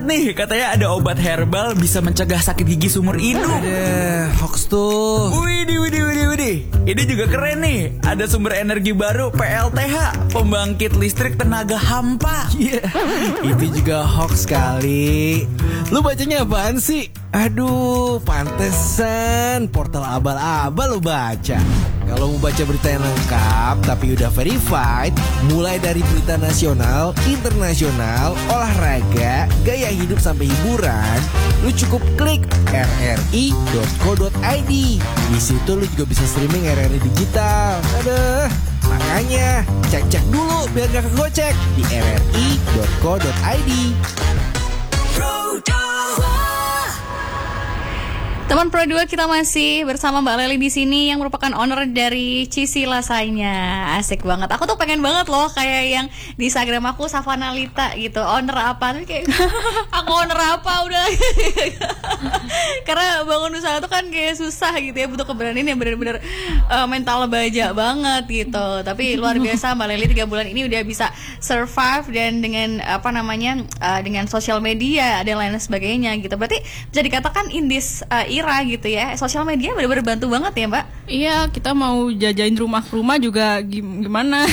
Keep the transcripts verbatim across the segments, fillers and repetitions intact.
nih, katanya ada obat herbal bisa mencegah sakit gigi seumur hidup. Ada hoax tuh. Widih, widih, widih, widih. Ini juga keren nih. Ada sumber energi baru P L T H, pembangkit listrik tenaga hampa. Iya, yeah. Itu juga hoax kali. Lu bacanya apaan sih? Aduh, pantesan portal abal-abal lu baca. Kalau mau baca berita yang lengkap tapi udah verified, mulai dari berita nasional, internasional, olahraga, gaya hidup sampai hiburan, lu cukup klik r r i dot co dot i d. Di situ lu juga bisa streaming R R I digital. Aduh, makanya cek-cek dulu biar gak kegocek di r r i dot co dot i d. Teman Pro dua, kita masih bersama Mbak Leli di sini yang merupakan owner dari Cici Lasanya. Asik banget. Aku tuh pengen banget loh kayak yang di Instagram aku Savana Lita gitu. Owner apa? Tapi kayak aku owner apa udah. Karena bangun usaha tuh kan kayak susah gitu ya, butuh keberanian yang benar-benar uh, mental baja banget gitu. Tapi luar biasa Mbak Leli tiga bulan ini udah bisa survive dan dengan apa namanya uh, dengan sosial media dan lain sebagainya gitu. Berarti bisa dikatakan in this uh, era gitu ya, sosial media benar-benar bantu banget ya Mbak. Iya, kita mau jajain rumah ke rumah juga gim- gimana?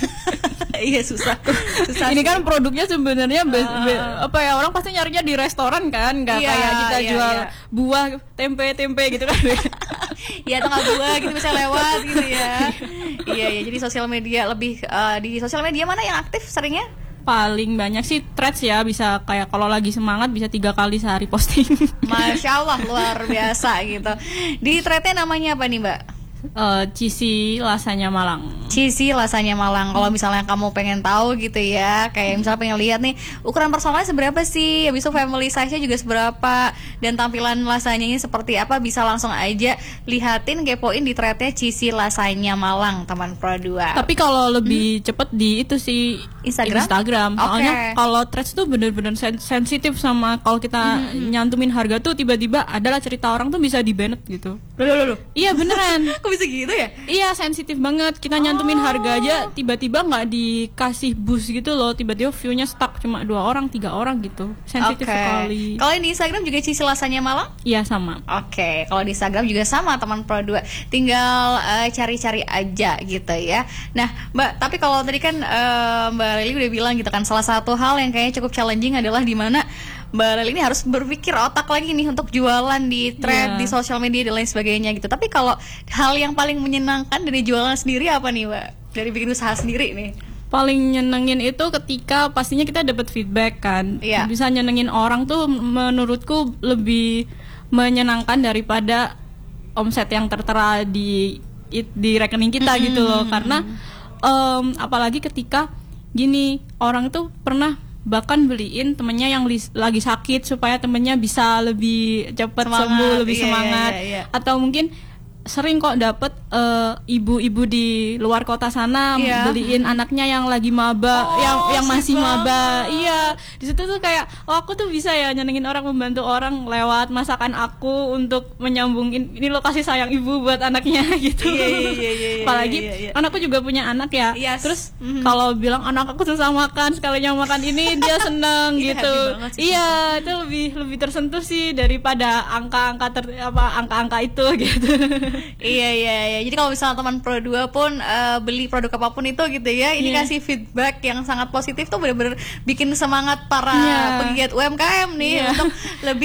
Iya susah. Susah. Ini kan produknya sebenarnya be- be- apa ya, orang pasti nyarinya di restoran kan, nggak iya, kayak kita iya, jual iya. buah tempe-tempe gitu kan. Iya, tengah buah gitu bisa lewat gitu ya. Iya ya, jadi sosial media lebih uh, di sosial media mana yang aktif seringnya? Paling banyak sih Threads ya, bisa kayak kalau lagi semangat bisa tiga kali sehari posting. Masya Allah, luar biasa gitu. Di threadnya namanya apa nih Mbak? Uh, Cici Lasanya Malang. Cici Lasanya Malang. Kalau misalnya kamu pengen tahu gitu ya, kayak misalnya pengen lihat nih ukuran personalnya seberapa sih, habis itu family size-nya juga seberapa, dan tampilan lasanya ini seperti apa, bisa langsung aja lihatin, kepoin di threadnya Cici Lasanya Malang, teman Pro dua. Tapi kalau lebih hmm? cepet di itu sih Instagram. Instagram. Soalnya okay. kalau Threads tuh bener-bener sen- sensitif sama kalau kita hmm. nyantumin harga tuh tiba-tiba adalah cerita orang tuh bisa di-banned gitu. Loh, loh, loh. Iya beneran. Kok bisa gitu ya? Iya, sensitif banget. Kita nyantumin oh. harga aja tiba-tiba nggak dikasih boost gitu loh. Tiba-tiba view-nya stuck cuma dua orang, tiga orang gitu. Sensitif okay. sekali. Kalau di Instagram juga Cici Lasanya Malang? Iya, sama. Oke, okay. Kalau di Instagram juga sama, teman Pro dua. Tinggal uh, cari-cari aja gitu ya. Nah, Mbak, tapi kalau tadi kan uh, Mbak Leli udah bilang gitu kan, salah satu hal yang kayaknya cukup challenging adalah di mana Mbak Leli ini harus berpikir otak lagi nih untuk jualan di thread, yeah. di sosial media dan lain sebagainya gitu. Tapi kalau hal yang paling menyenangkan dari jualan sendiri apa nih Mbak? Dari bikin usaha sendiri nih? Paling nyenengin itu ketika pastinya kita dapat feedback kan, yeah. bisa nyenengin orang tuh menurutku lebih menyenangkan daripada omset yang tertera di di rekening kita mm-hmm. gitu loh. Karena um, apalagi ketika gini, orang tuh pernah bahkan beliin temennya yang li- lagi sakit supaya temennya bisa lebih cepat sembuh, lebih iya, semangat, iya, iya, iya. atau mungkin sering kok dapet uh, ibu-ibu di luar kota sana yeah. beliin anaknya yang lagi maba, oh, yang yang masih banget. maba. Iya, di situ tuh kayak, oh aku tuh bisa ya nyenengin orang, membantu orang lewat masakan aku untuk menyambungin ini lo kasih sayang ibu buat anaknya gitu. Iya, iya, iya, iya, Apalagi iya, iya. anakku juga punya anak ya. Yes. Terus mm-hmm. kalau bilang anak aku susah makan, sekalinya makan ini dia seneng gitu. Sih, iya, itu lebih lebih tersentuh sih daripada angka-angka ter, apa angka-angka itu gitu. Iya iya iya. Jadi kalau misalnya teman Pro dua pun uh, beli produk apapun itu gitu ya, ini yeah. kasih feedback yang sangat positif tuh benar-benar bikin semangat para yeah. pegiat U M K M nih yeah. untuk lebih